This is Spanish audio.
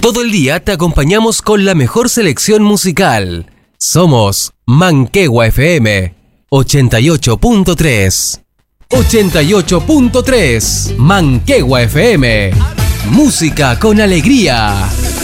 Todo el día te acompañamos con la mejor selección musical. Somos Manquehue FM 88.3. 88.3 Manquehue FM. Música con alegría.